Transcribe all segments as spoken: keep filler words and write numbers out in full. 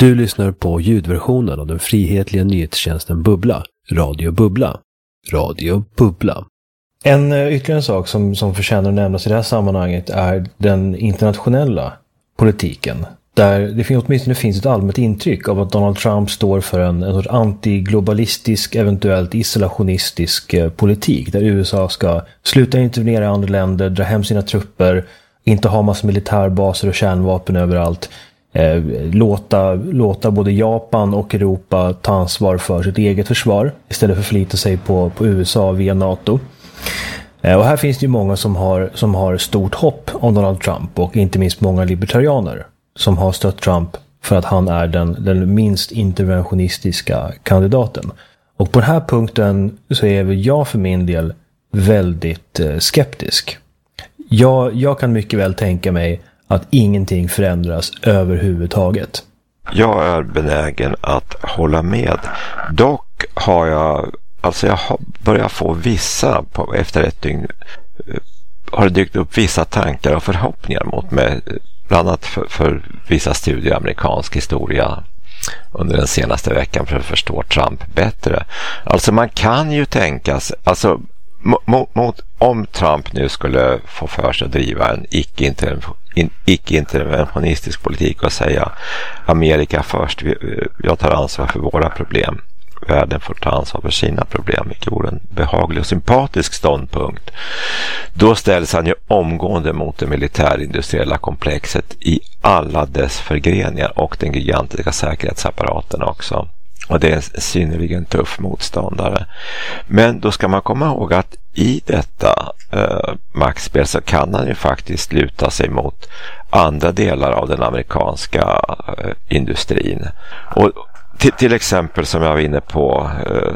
Du lyssnar på ljudversionen av den frihetliga nyhetstjänsten Bubbla, Radio Bubbla. Radio Bubbla. En ytterligare sak som, som förtjänar att nämnas i det här sammanhanget är den internationella politiken. Där det finns, åtminstone finns ett allmänt intryck av att Donald Trump står för en, en sorts antiglobalistisk, eventuellt isolationistisk eh, politik. Där U S A ska sluta intervenera i andra länder, dra hem sina trupper, inte ha massa militärbaser och kärnvapen överallt. Eh, låta, låta både Japan och Europa ta ansvar för sitt eget försvar istället för att förlita sig på, på U S A via NATO. Eh, och här finns det ju många som har, som har stort hopp om Donald Trump, och inte minst många libertarianer som har stött Trump för att han är den, den minst interventionistiska kandidaten. Och på den här punkten så är väl jag för min del väldigt eh, skeptisk. Jag, jag kan mycket väl tänka mig att ingenting förändras överhuvudtaget. Jag är benägen att hålla med. Dock har jag, alltså jag har börjat få vissa, på, efter ett dygn har det dykt upp vissa tankar och förhoppningar mot mig. Bland annat för, för vissa studier amerikansk historia under den senaste veckan för att förstå Trump bättre. Alltså man kan ju tänka sig, alltså mot, mot, om Trump nu skulle få för sig att driva en icke-interventionistisk politik och säga Amerika först, jag tar ansvar för våra problem, världen får ta ansvar för sina problem, vilket vore en behaglig och sympatisk ståndpunkt. Då ställs han ju omgående mot det militärindustriella komplexet i alla dess förgreningar och den gigantiska säkerhetsapparaten också. Och det är en synnerligen tuff motståndare. Men då ska man komma ihåg att i detta eh, maktspel så kan han ju faktiskt luta sig mot andra delar av den amerikanska eh, industrin. Och till, till exempel som jag var inne på eh,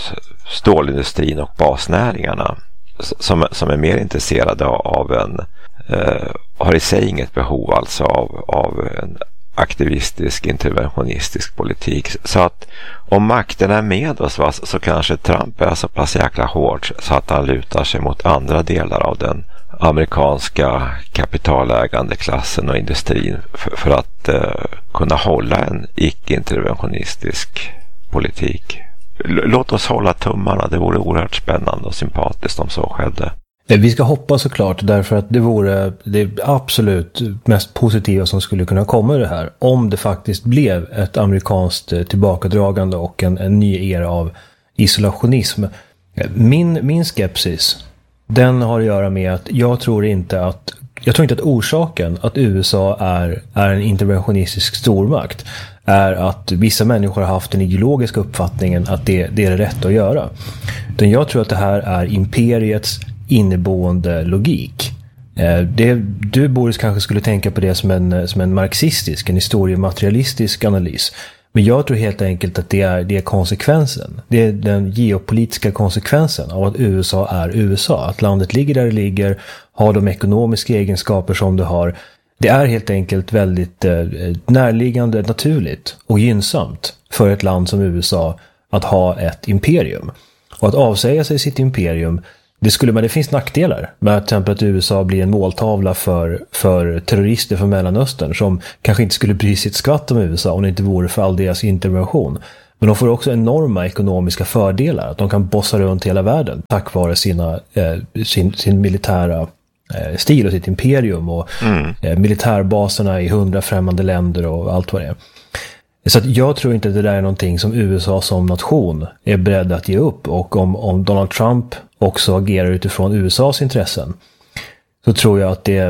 stålindustrin och basnäringarna som, som är mer intresserade av en eh, har i sig inget behov alltså av, av en aktivistisk, interventionistisk politik. Så att om makten är med oss va, så kanske Trump är så pass jäkla hård så att han lutar sig mot andra delar av den amerikanska kapitalägande klassen och industrin för, för att eh, kunna hålla en icke-interventionistisk politik. L- låt oss hålla tummarna, det vore oerhört spännande och sympatiskt om så skedde. Vi ska hoppas såklart, därför att det vore det absolut mest positiva som skulle kunna komma i det här om det faktiskt blev ett amerikanskt tillbakadragande och en, en ny era av isolationism. Min, min skepsis, den har att göra med att jag tror inte att jag tror inte att orsaken att U S A är, är en interventionistisk stormakt är att vissa människor har haft den ideologiska uppfattningen att det, det är det rätt att göra. Utan jag tror att det här är imperiets inneboende logik. Det, du, Boris, kanske skulle tänka på det som en, som en marxistisk, en historiematerialistisk analys. Men jag tror helt enkelt att det är, det är konsekvensen. Det är den geopolitiska konsekvensen av att U S A är U S A. Att landet ligger där det ligger, har de ekonomiska egenskaper som det har. Det är helt enkelt väldigt eh, närliggande, naturligt och gynnsamt för ett land som U S A att ha ett imperium. Och att avsäga sig sitt imperium, det, skulle, men det finns nackdelar med att, att U S A blir en måltavla för, för terrorister från Mellanöstern som kanske inte skulle bry sig ett skvatt om U S A om det inte vore för all deras intervention. Men de får också enorma ekonomiska fördelar. Att de kan bossa runt hela världen tack vare sina, eh, sin, sin militära eh, stil och sitt imperium och mm. eh, militärbaserna i hundra främmande länder och allt vad det är. Så att jag tror inte att det där är någonting som U S A som nation är beredd att ge upp. Och om, om Donald Trump också agerar utifrån U S A:s intressen så tror jag att det,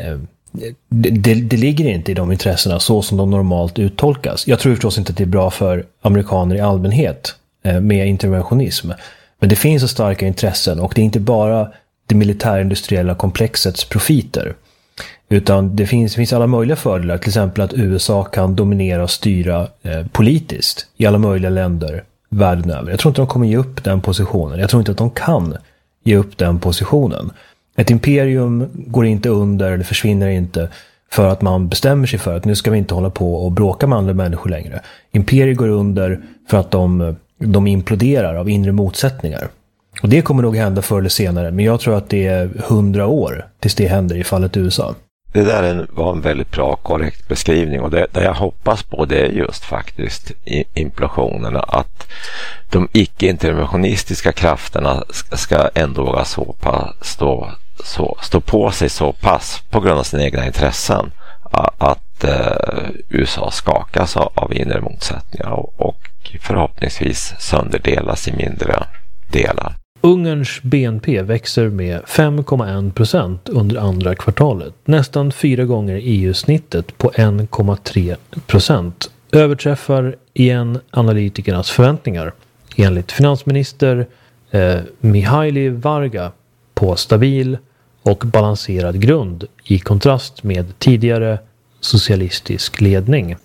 det, det, det ligger inte i de intressena så som de normalt uttolkas. Jag tror förstås inte att det är bra för amerikaner i allmänhet med interventionism. Men det finns så starka intressen, och det är inte bara det militärindustriella komplexets profiter. Utan det finns, finns alla möjliga fördelar, till exempel att U S A kan dominera och styra eh, politiskt i alla möjliga länder världen över. Jag tror inte de kommer ge upp den positionen. Jag tror inte att de kan ge upp den positionen. Ett imperium går inte under eller försvinner inte för att man bestämmer sig för att nu ska vi inte hålla på och bråka med andra människor längre. Imperier går under för att de, de imploderar av inre motsättningar. Och det kommer nog hända förr eller senare, men jag tror att det är hundra år tills det händer i fallet U S A. det där är, var en väldigt bra korrekt beskrivning, och det, det jag hoppas på det är just faktiskt inflationen, att de icke-interventionistiska krafterna ska, ska ändå våga så pass, stå, så, stå på sig så pass på grund av sina egna intressen att eh, U S A skakas av, av inre motsättningar och, och förhoppningsvis sönderdelas i mindre delar. Ungerns B N P växer med fem komma en procent under andra kvartalet, nästan fyra gånger E U-snittet på en komma tre procent. Överträffar igen analytikernas förväntningar. Enligt finansminister eh, Mihaly Varga på stabil och balanserad grund i kontrast med tidigare socialistisk ledning.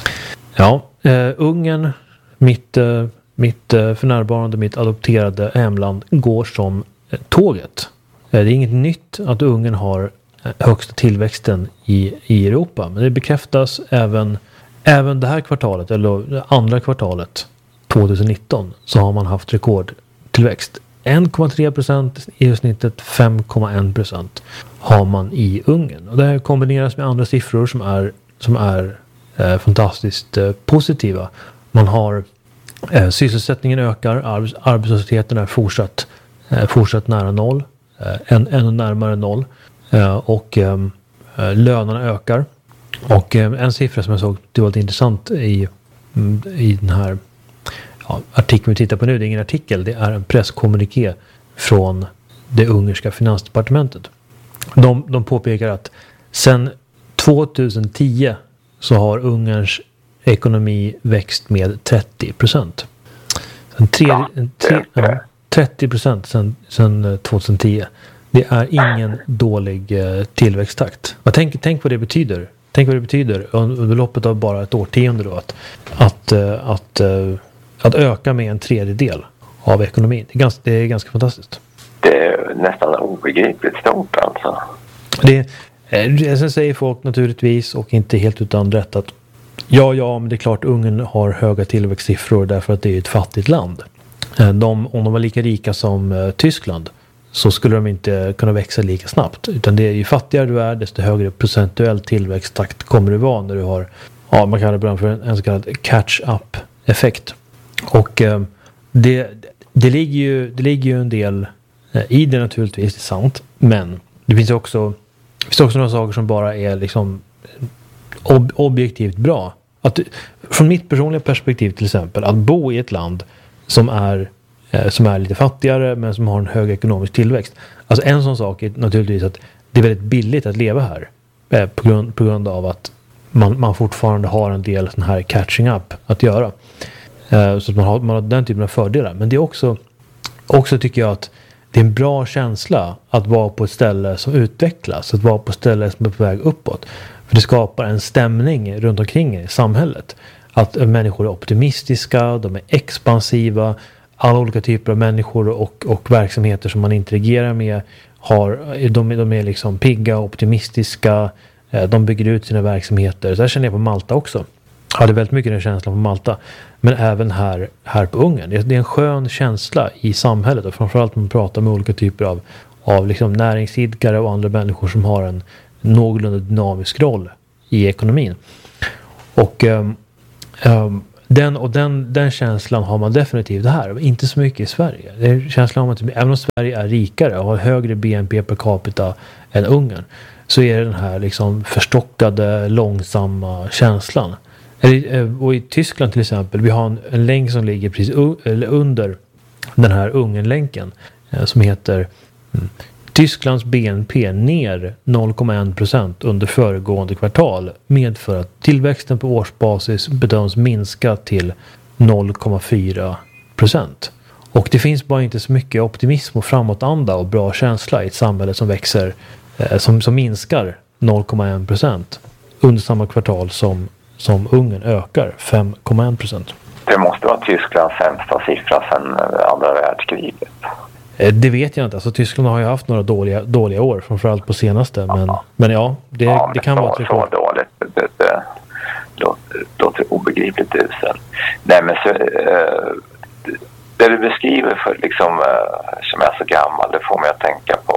Ja, eh, Ungern, mitt, eh, mitt eh, för närvarande mitt adopterade hemland, går som eh, tåget. Eh, det är inget nytt att Ungern har eh, högsta tillväxten i, i Europa, men det bekräftas även, även det här kvartalet, eller det andra kvartalet tjugonitton, så har man haft rekordtillväxt. en komma tre procent, E U-snittet fem komma en procent har man i Ungern. Och det här kombineras med andra siffror som är, som är eh, fantastiskt eh, positiva. Man har eh, sysselsättningen ökar, arbets, arbetslösheten är fortsatt, eh, fortsatt nära noll, eh, än, ännu närmare noll, eh, och eh, lönerna ökar. Och eh, en siffra som jag såg, det var lite intressant i, i den här Ja, artikeln vi tittar på nu, det är ingen artikel, det är en presskommuniké från det ungerska finansdepartementet. De, de påpekar att sedan tjugohundratio så har Ungerns ekonomi växt med trettio procent. En tre, en tre, ja, trettio procent sedan, sedan tjugohundratio. Det är ingen dålig eh, tillväxttakt. Och tänk, tänk vad det betyder. Tänk vad det betyder under loppet av bara ett årtionde då, att, att, att, att Att öka med en tredjedel av ekonomin. Det är ganska, det är ganska fantastiskt. Det är nästan obegripligt stort alltså. Det, sen säger folk naturligtvis, och inte helt utan rätt, att ja, ja, men det är klart Ungern har höga tillväxtsiffror därför att det är ett fattigt land. De, om de var lika rika som uh, Tyskland så skulle de inte kunna växa lika snabbt. Utan det är ju fattigare du är, desto högre procentuell tillväxttakt kommer det vara när du har, ja, man kallar det för en, en så kallad catch-up-effekt. Och eh, det, det, ligger ju, det ligger ju en del eh, i det naturligtvis, det är sant. Men det finns också, det finns också några saker som bara är liksom ob- objektivt bra. Att, från mitt personliga perspektiv till exempel, att bo i ett land som är, eh, som är lite fattigare men som har en hög ekonomisk tillväxt. Alltså en sån sak är naturligtvis att det är väldigt billigt att leva här. Eh, på, grund, på grund av att man, man fortfarande har en del sån här catching up att göra. Så att man har, man har den typen av fördelar. Men det är också, också tycker jag att det är en bra känsla att vara på ett ställe som utvecklas. Att vara på ett ställe som är på väg uppåt. För det skapar en stämning runt omkring i samhället. Att människor är optimistiska, de är expansiva. Alla olika typer av människor och, och verksamheter som man interagerar med har, de, de är liksom pigga och optimistiska. De bygger ut sina verksamheter. Så här känner jag på Malta också. Jag hade väldigt mycket den känslan på Malta. Men även här, här på Ungern. Det är, det är en skön känsla i samhället. Och framförallt när man pratar med olika typer av, av liksom näringsidkare och andra människor som har en någorlunda dynamisk roll i ekonomin. Och, um, um, den, och den, den känslan har man definitivt här. Inte så mycket i Sverige. Det är känslan om att även om Sverige är rikare och har högre B N P per capita än Ungern, så är det den här liksom förstockade, långsamma känslan. Och i Tyskland till exempel, vi har en, en länk som ligger precis u- eller under den här Ungern-länken eh, som heter mm, Tysklands B N P ner noll komma en procent under föregående kvartal, medför att tillväxten på årsbasis bedöms minska till noll komma fyra procent. Och det finns bara inte så mycket optimism och framåtanda och bra känsla i ett samhälle som växer, eh, som, som minskar noll komma en procent under samma kvartal som som Ungern ökar fem komma en procent. Det måste vara Tysklands sämsta siffra sedan andra världskriget. Det vet jag inte. Alltså, Tyskland har ju haft några dåliga, dåliga år, framförallt på senaste. Men ja, men ja det, ja, det kan vara ett rekord. Så dåligt. Det, det, det låter, låter obegripligt uselt. Nej, men så, äh, det du beskriver för liksom, äh, som är så gammal, det får mig att tänka på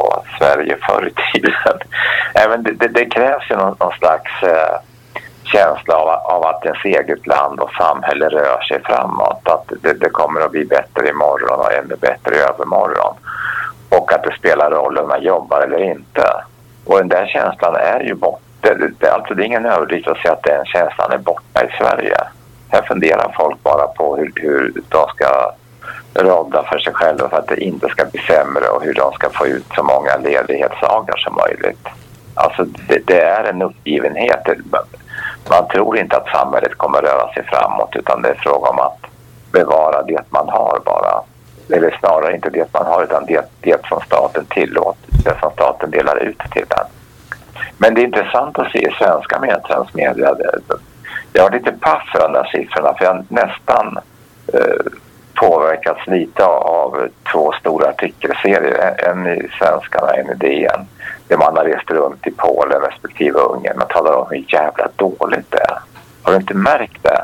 Sverige förr i tiden. Även det, det, det krävs ju någon, någon slags eh, känsla av, av att ens eget land och samhälle rör sig framåt. Att det, det kommer att bli bättre imorgon och ännu bättre i övermorgon. Och att det spelar roll om man jobbar eller inte. Och den där känslan är ju borta. Det, det, alltså det är ingen överdrift att säga att den känslan är borta i Sverige. Här funderar folk bara på hur, hur de ska råda för sig själva för att det inte ska bli sämre och hur de ska få ut så många ledighetsdagar som möjligt. Alltså det, det är en uppgivenhet. Man tror inte att samhället kommer röra sig framåt, utan det är fråga om att bevara det man har bara. Eller snarare inte det man har, utan det, det som staten tillåter, det som staten delar ut till den. Men det är intressant att se i svenska medlemsmedia. Jag har lite paff för de där siffrorna, för jag nästan eh, påverkats lite av två stora artikelserier. En i Svenskarna, en i D N. Där man har rest runt i Polen respektive Ungern och talar om hur jävla dåligt det är. Har du inte märkt det?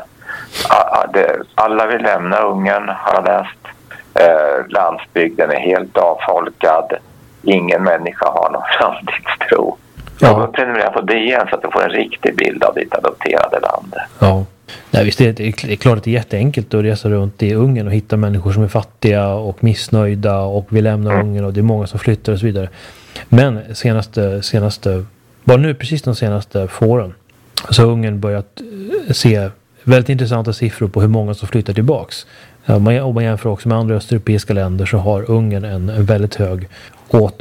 Alla vill lämna Ungern, har jag läst. Eh, landsbygden är helt avfolkad. Ingen människa har någon framtidstro. Jag vill prenumerera på D N så att du får en riktig bild av ditt adopterade land. Ja. Nej, visst är det, det är klart att det är jätteenkelt att resa runt i Ungern och hitta människor som är fattiga och missnöjda och vill lämna mm. Ungern, och det är många som flyttar och så vidare. Men senaste, senaste bara nu precis de senaste åren så har Ungern börjat se väldigt intressanta siffror på hur många som flyttar tillbaks. Om man jämför också med andra östeuropeiska länder så har Ungern en, en väldigt hög åt,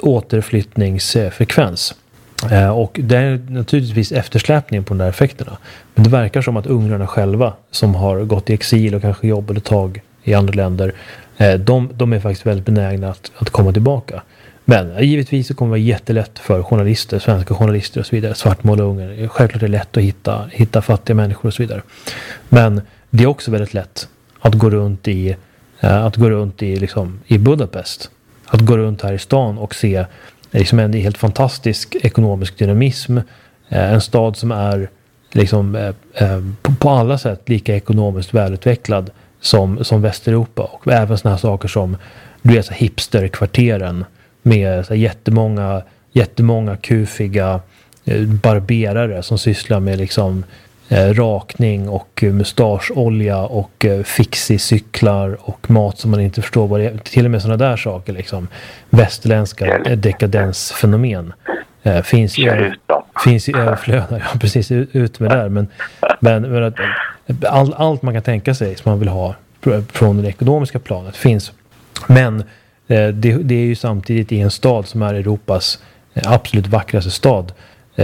återflyttningsfrekvens. Eh, och det är naturligtvis eftersläpning på de där effekterna. Men det verkar som att ungrarna själva som har gått i exil och kanske jobbat ett tag i andra länder, eh, de, de är faktiskt väldigt benägna att, att komma tillbaka. Men eh, givetvis så kommer det vara jättelätt för journalister, svenska journalister och så vidare, svartmåla Ungern. Självklart är det lätt att hitta, hitta fattiga människor och så vidare. Men det är också väldigt lätt att gå runt i, eh, att gå runt i, liksom, i Budapest. Att gå runt här i stan och se liksom en helt fantastisk ekonomisk dynamism. Eh, en stad som är liksom, eh, eh, på, på alla sätt lika ekonomiskt välutvecklad som, som Västeuropa. Och även såna här saker som du vet, så hipsterkvarteren med så här, jättemånga, jättemånga kufiga eh, barberare som sysslar med liksom Eh, rakning och eh, mustascholja och eh, fixie-cyklar och mat som man inte förstår vad det är. Till och med sådana där saker liksom. Västerländska eh, dekadensfenomen eh, finns, i, finns i överflöd. Ja, precis, ut med där. Men, men, men att, all, allt man kan tänka sig som man vill ha från det ekonomiska planet finns. Men eh, det, det är ju samtidigt i en stad som är Europas eh, absolut vackraste stad.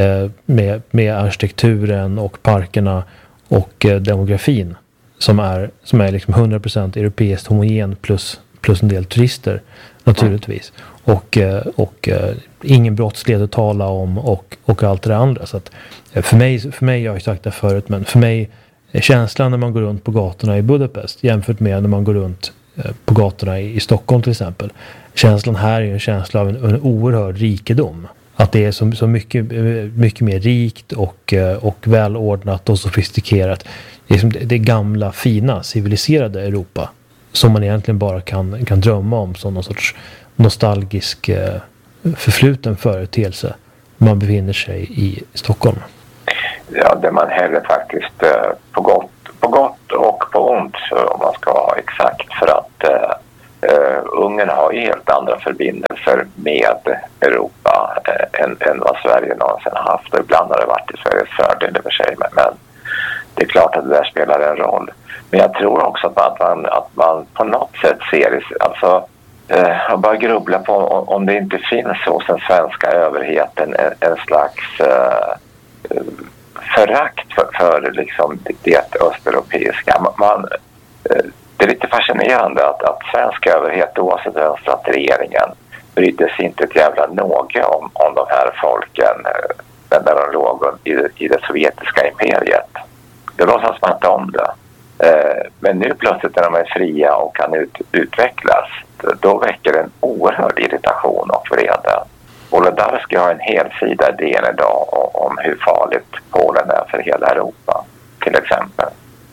Med, med arkitekturen och parkerna och eh, demografin som är, som är liksom hundra procent europeiskt homogen plus, plus en del turister naturligtvis. Och, eh, och eh, ingen brottslighet att tala om och, och allt det andra. Så att, eh, för, mig, för mig, jag har ju sagt det förut, men för mig är känslan när man går runt på gatorna i Budapest jämfört med när man går runt eh, på gatorna i, i Stockholm till exempel. Känslan här är en känsla av en, en oerhörd rikedom. Att det är så, så mycket, mycket mer rikt och, och välordnat och sofistikerat. Det är, som det, det gamla, fina, civiliserade Europa. Som man egentligen bara kan, kan drömma om som någon sorts nostalgisk förfluten företeelse. Man befinner sig i Stockholm. Ja, det man hellre faktiskt på gott, på gott och på ont, om man ska vara exakt. För att Uh, Ungern har ju helt andra förbindelser med Europa uh, än, än vad Sverige någonsin har haft, och ibland har det varit i Sveriges fördel i och för sig, men, men det är klart att det där spelar en roll. Men jag tror också att man, att man, att man på något sätt ser, alltså uh, jag bara grubbla på om, om det inte finns hos den svenska överheten en, en slags uh, förakt för, för liksom det östeuropeiska. Man, man uh, Det är lite fascinerande att, att svensk överhet, oavsett vem som satt regeringen, brydde sig inte ett jävla något om, om de här folken när de låg i, i det sovjetiska imperiet. Det låtsas man inte om det. Eh, men nu plötsligt när de är fria och kan ut, utvecklas, då väcker en oerhörd irritation och vrede. Olle Darski har en hel sida D N idag om hur farligt Polen är för hela Europa, till exempel.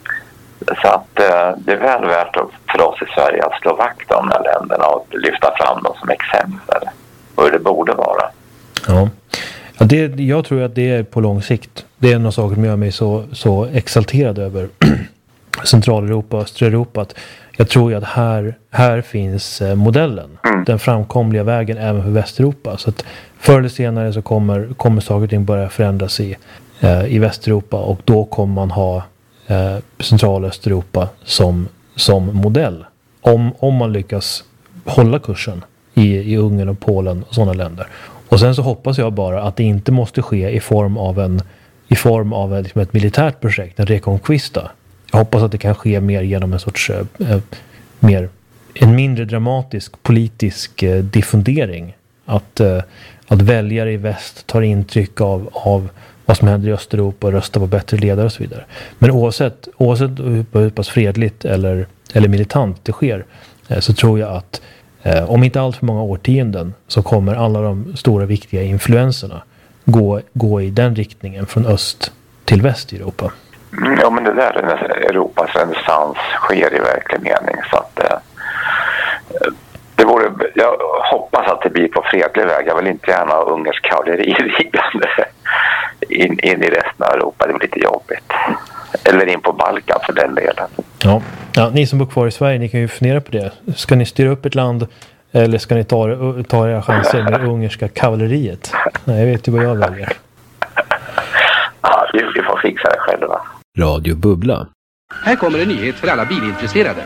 Så att eh, det är väl värt för oss i Sverige att slå vakt om de här länderna och lyfta fram dem som exempel. och hur det borde vara. Ja, ja det, jag tror att det är på lång sikt. Det är en av saker som gör mig så, så exalterad över Centraleuropa och Östra Europa. Att jag tror ju att här, här finns modellen. Mm. Den framkomliga vägen även för Västeuropa. Så att förr eller senare så kommer, kommer saker och ting börja förändras i, eh, i Västeuropa. Och då kommer man ha eh, Central- och Östeuropa som, som modell. Om, om man lyckas hålla kursen i, i Ungern och Polen och sådana länder. Och sen så hoppas jag bara att det inte måste ske i form av en i form av en, liksom ett militärt projekt, en reconquista. Jag hoppas att det kan ske mer genom en sorts eh, mer, en mindre dramatisk politisk eh, diffundering. Att, eh, att väljare i väst tar intryck av, av vad som händer i Östeuropa och röstar på bättre ledare och så vidare. Men oavsett, oavsett hur, hur pass fredligt eller, eller militant det sker eh, så tror jag att eh, om inte allt för många årtionden så kommer alla de stora viktiga influenserna gå, gå i den riktningen från öst till väst i Europa. Mm, ja, men det där är Europas renässans sker i verklig mening. Så att eh, det vore, jag hoppas att det blir på fredlig väg. Jag vill inte gärna ha ungersk kavalleri riggande in, in i resten av Europa. Det blir lite jobbigt. Eller in på Balkan för den delen. Ja. Ja, ni som bor kvar i Sverige, ni kan ju fundera på det. Ska ni styra upp ett land eller ska ni ta, ta era chanser med det ungerska kavalleriet? Nej, jag vet ju vad jag väljer. Ja, vi får fixa det själva. Radio Bubbla. Här kommer en nyhet för alla bilintresserade.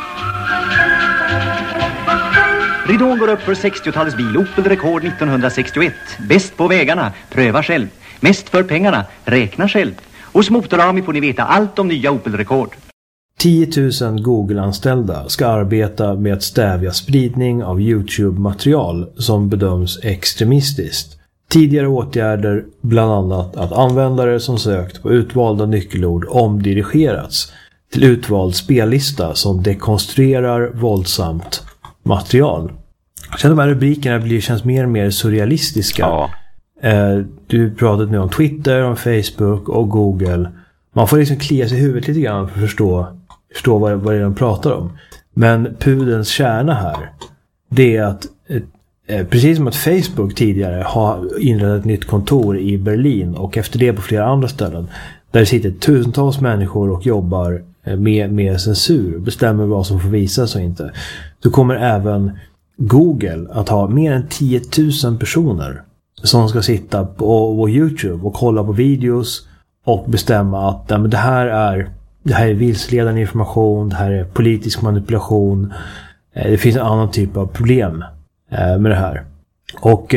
Ridån går upp för sextiotalets bil. Opel Rekord nittonhundrasextioett. Bäst på vägarna. Pröva själv. Mest för pengarna. Räkna själv. Hos Motorami får ni veta allt om nya Opel Rekord. tio tusen Google-anställda ska arbeta med att stävja spridning av YouTube-material som bedöms extremistiskt. Tidigare åtgärder, bland annat att användare som sökt på utvalda nyckelord omdirigerats till utvald spellista som dekonstruerar våldsamt material. Så de här rubrikerna blir, känns mer och mer surrealistiska. Ja. Eh, du pratade nu om Twitter, om Facebook och Google. Man får liksom klia sig i huvudet lite grann för att förstå, förstå vad, vad det är de pratar om. Men pudelns kärna här, det är att eh, precis som att Facebook tidigare har inrättat ett nytt kontor i Berlin och efter det på flera andra ställen där det sitter tusentals människor och jobbar med, med censur, bestämmer vad som får visas och inte. Så kommer även Google att ha mer än tio tusen personer som ska sitta på, på YouTube och kolla på videos och bestämma att ja, men det här är det här är vilseledande information, det här är politisk manipulation. Det finns en annan typ av problem med det här. Och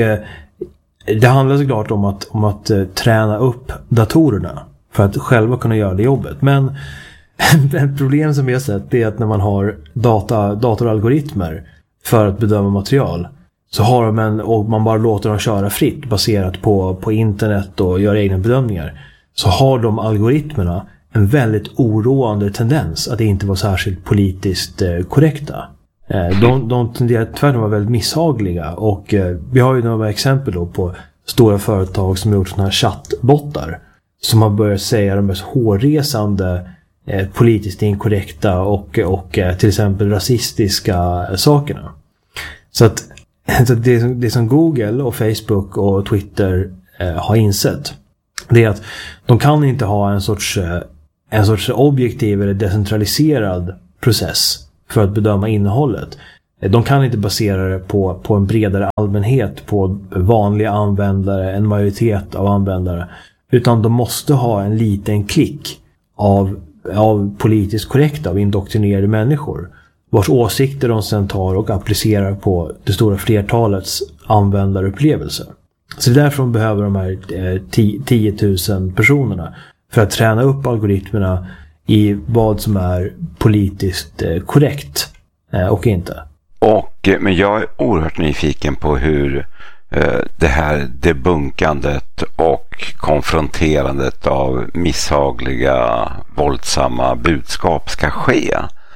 det handlar såklart om att, om att träna upp datorerna för att själva kunna göra det jobbet. Men ett problem som vi har sett är att när man har data, datoralgoritmer för att bedöma material så har de en, och man bara låter dem köra fritt baserat på, på internet och göra egna bedömningar, så har de algoritmerna en väldigt oroande tendens att inte vara särskilt politiskt eh, korrekta. Eh, de, de tenderar tvärtom att vara väldigt misshagliga och eh, vi har ju några exempel då på stora företag som har gjort sådana här chattbottar som har börjat säga de mest hårresande eh, politiskt inkorrekta och, och eh, till exempel rasistiska sakerna. Så att så det, det som Google och Facebook och Twitter eh, har insett, det är att de kan inte ha en sorts, en sorts objektiv eller decentraliserad process för att bedöma innehållet. De kan inte basera det på, på en bredare allmänhet, på vanliga användare, en majoritet av användare. Utan de måste ha en liten klick av, av politiskt korrekta, av indoktrinerade människor, vars åsikter de sedan tar och applicerar på det stora flertalets användarupplevelser. Så det är därför de behöver de här tio tusen personerna för att träna upp algoritmerna i vad som är politiskt korrekt och inte. Och, men jag är oerhört nyfiken på hur eh, det här debunkandet och konfronterandet av misshagliga, våldsamma budskap ska ske.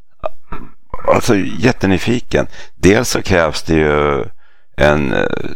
Alltså jättenyfiken. Dels så krävs det ju en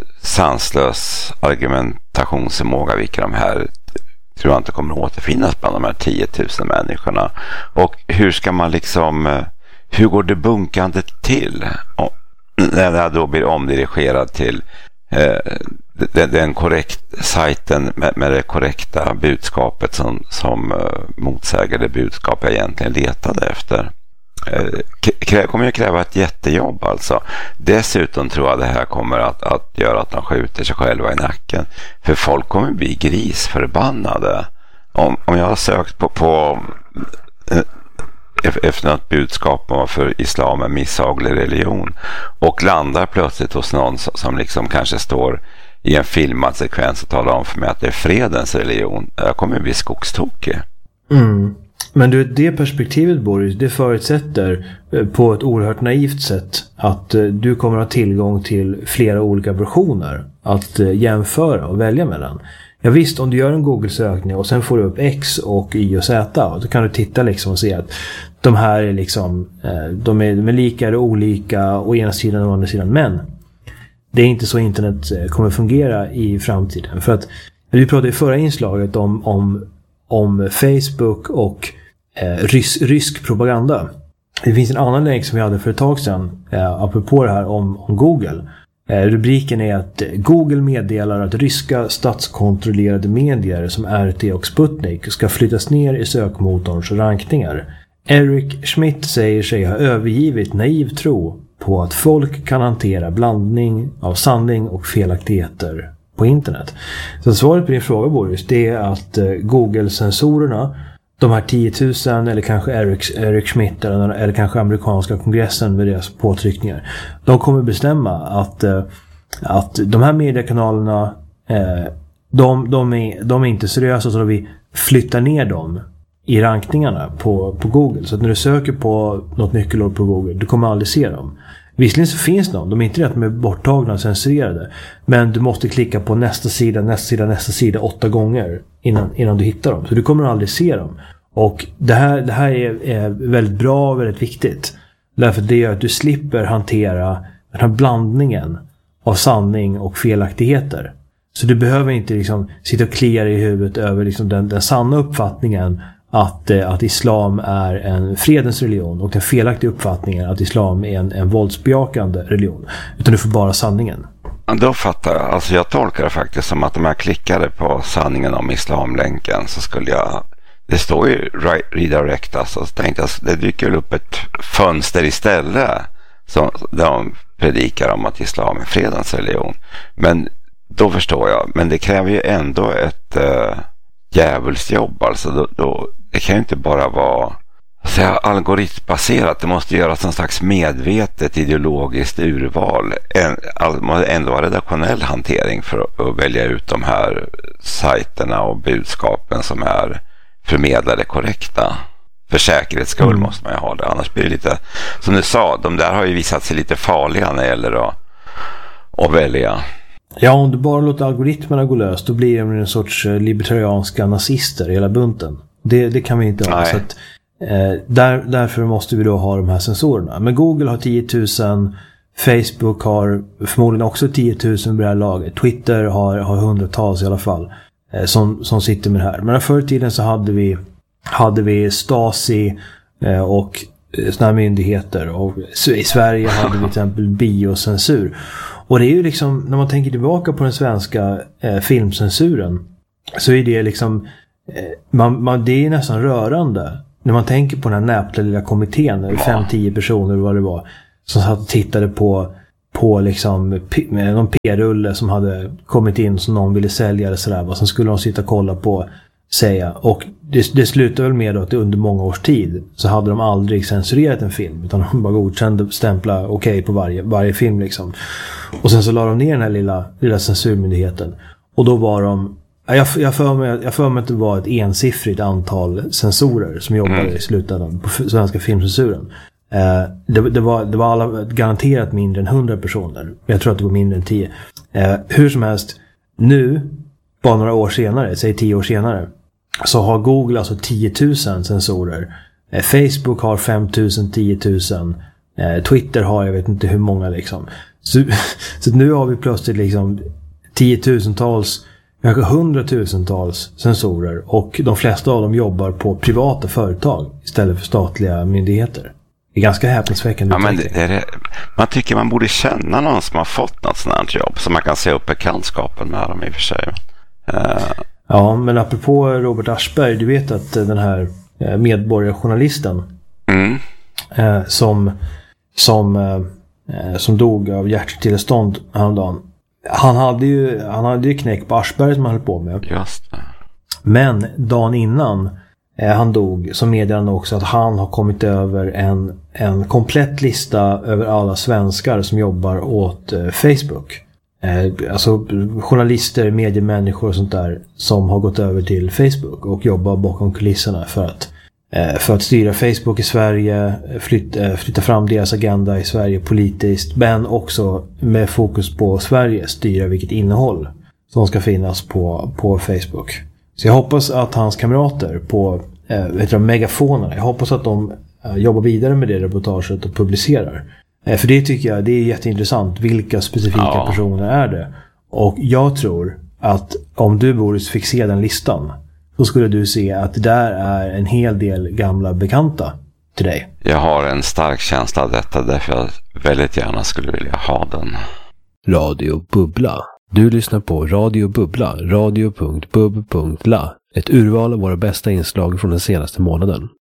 sanslös argumentationsförmåga, vilka de här tror jag inte kommer att återfinnas bland de här tio tusen människorna. Och hur ska man liksom, hur går det bunkandet till när det då blir omdirigerad till eh, den, den korrekt sajten med, med det korrekta budskapet som, som uh, motsäger det budskap jag egentligen letade efter. Det kommer ju kräva ett jättejobb alltså. Dessutom tror jag det här kommer att, att göra att de skjuter sig själva i nacken. För folk kommer bli grisförbannade. Om, om jag har sökt på, på efter något budskap om varför islam är misshaglig religion och landar plötsligt hos någon som, som liksom kanske står i en filmad sekvens och talar om för mig att det är fredens religion, jag kommer bli skogstokig. Mm. Men du, det perspektivet, Boris, det förutsätter på ett oerhört naivt sätt att du kommer att ha tillgång till flera olika versioner att jämföra och välja mellan. Ja visst, om du gör en Google-sökning och sen får du upp X och Y och Z, och då kan du titta liksom och se att de här är liksom de är, de är lika eller olika å ena sidan och å andra sidan. Men det är inte så internet kommer fungera i framtiden. För att vi pratade i förra inslaget om, om, om Facebook och eh, rys, rysk propaganda. Det finns en annan länk som vi hade för ett tag sedan eh, apropå det här om, om Google. Eh, rubriken är att Google meddelar att ryska statskontrollerade medier som R T och Sputnik ska flyttas ner i sökmotorns rankningar. Eric Schmidt säger sig ha övergivit naiv tro på att folk kan hantera blandning av sanning och felaktigheter på internet. Så svaret på din fråga, Boris, det är att eh, Google-sensorerna, de här tio tusen eller kanske Eric, Eric Schmidt eller, eller kanske amerikanska kongressen med deras påtryckningar, de kommer bestämma att, eh, att de här mediekanalerna eh, de, de, är, de är inte seriösa, så vi flyttar ner dem i rankningarna på, på Google. Så att när du söker på något nyckelord på Google, du kommer aldrig se dem. Visserligen så finns de, de är inte rätt med borttagna och censurerade, men du måste klicka på nästa sida, nästa sida, nästa sida åtta gånger innan, innan du hittar dem. Så du kommer aldrig se dem. Och det här, det här är, är väldigt bra och väldigt viktigt. Därför det gör att du slipper hantera den här blandningen av sanning och felaktigheter. Så du behöver inte liksom sitta och klia i huvudet över liksom den, den sanna uppfattningen Att, att islam är en fredens religion och den felaktiga uppfattningen att islam är en, en våldsbejakande religion. Utan du får bara sanningen. Då fattar jag. Alltså jag tolkar det faktiskt som att om jag klickade på sanningen om islamlänken så skulle jag... Det står ju redirect, alltså, så tänkte jag, det dyker upp ett fönster istället som de predikar om att islam är fredens religion. Men då förstår jag. Men det kräver ju ändå ett... Uh, djävulsjobb, alltså då, då, det kan ju inte bara vara säga, algoritmbaserat, det måste göras någon slags medvetet ideologiskt urval, en, all, ändå vara redaktionell hantering för att, att välja ut de här sajterna och budskapen som är förmedlade korrekta. För säkerhets skull mm. måste man ju ha det, annars blir det lite, som du sa, de där har ju visat sig lite farliga när det gäller att, att välja. Ja, om du bara låter algoritmerna gå lös, då blir de en sorts libertarianska nazister i hela bunten. Det, det kan vi inte ha. Så att, eh, där, därför måste vi då ha de här sensorerna. Men Google har tio tusen, Facebook har förmodligen också tio tusen på det här laget. Twitter har, har hundratals i alla fall eh, som, som sitter med det här. Men förr i tiden så hade vi, hade vi Stasi eh, och såna här myndigheter. Och i Sverige hade vi till exempel biocensur. Och det är ju liksom, när man tänker tillbaka på den svenska eh, filmcensuren, så är det liksom, eh, man, man, det är nästan rörande. När man tänker på den här näpla lilla kommittén, fem tio personer vad det var, som satt och tittade på, på liksom, p- någon P-rulle som hade kommit in som någon ville sälja eller sådär. Och sen skulle de sitta och kolla på, säga. Och det, det slutade väl med då att under många års tid så hade de aldrig censurerat en film, utan de bara godkände, stämpla okej okay på varje, varje film liksom. Och sen så la de ner den här lilla, lilla censurmyndigheten. Och då var de, jag, jag för mig, jag för mig att det var ett ensiffrigt antal censorer som jobbade mm. i slutändan på svenska filmcensuren. Eh, det, det, var, det var alla garanterat mindre än hundra personer. Jag tror att det var mindre än tio. Eh, hur som helst, nu, bara några år senare, säg tio år senare, så har Google alltså tio tusen sensorer. Eh, Facebook har fem tusen, tio tusen. Eh, Twitter har jag vet inte hur många liksom. Så, så nu har vi plötsligt liksom tiotusentals, kanske hundratusentals sensorer, och de flesta av dem jobbar på privata företag istället för statliga myndigheter. Det är ganska häpnadsväckande. Ja, men det, det är det. Man tycker man borde känna någon som har fått något sånt här jobb, så man kan se upp bekantskapen med dem i och för sig. Uh. Ja, men apropå Robert Aschberg, du vet att den här medborgarjournalisten mm. eh, som som eh, som dog av hjärttillstånd häromdagen. Han hade ju han hade ju knäck på Aschberg som han höll på med. Just det. Men dagen innan eh, han dog så meddelade han också att han har kommit över en en komplett lista över alla svenskar som jobbar åt eh, Facebook. Eh, alltså journalister, mediemänniskor och sånt där som har gått över till Facebook och jobbar bakom kulisserna för att eh, för att styra Facebook i Sverige, flytta, flytta fram deras agenda i Sverige politiskt, men också med fokus på Sverige styra vilket innehåll som ska finnas på, på Facebook. Så jag hoppas att hans kamrater på eh, vet du, megafonerna, jag hoppas att de eh, jobbar vidare med det reportaget och publicerar. För det tycker jag, det är jätteintressant. Vilka specifika ja. personer är det? Och jag tror att om du Boris fick se den listan, så skulle du se att det där är en hel del gamla bekanta till dig. Jag har en stark känsla av detta, därför jag väldigt gärna skulle vilja ha den. Radio Bubbla. Du lyssnar på Radio Bubbla, radio punkt bub punkt la. Ett urval av våra bästa inslag från den senaste månaden.